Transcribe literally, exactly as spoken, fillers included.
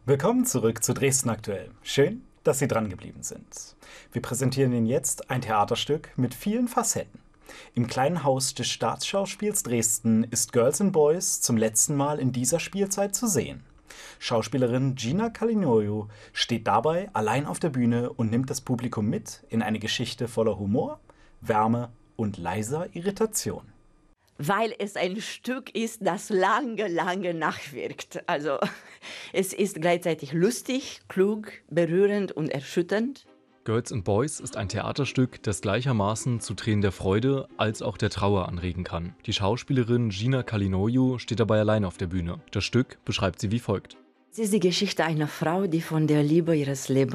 Willkommen zurück zu Dresden aktuell. Schön, dass Sie dran geblieben sind. Wir präsentieren Ihnen jetzt ein Theaterstück mit vielen Facetten. Im kleinen Haus des Staatsschauspiels Dresden ist Girls and Boys zum letzten Mal in dieser Spielzeit zu sehen. Schauspielerin Gina Calinoio steht dabei allein auf der Bühne und nimmt das Publikum mit in eine Geschichte voller Humor, Wärme und leiser Irritation. Weil es ein Stück ist, das lange, lange nachwirkt. Also es ist gleichzeitig lustig, klug, berührend und erschütternd. Girls and Boys ist ein Theaterstück, das gleichermaßen zu Tränen der Freude als auch der Trauer anregen kann. Die Schauspielerin Gina Calinoio steht dabei allein auf der Bühne. Das Stück beschreibt sie wie folgt. Es ist die Geschichte einer Frau, die von der Liebe ihres Lebens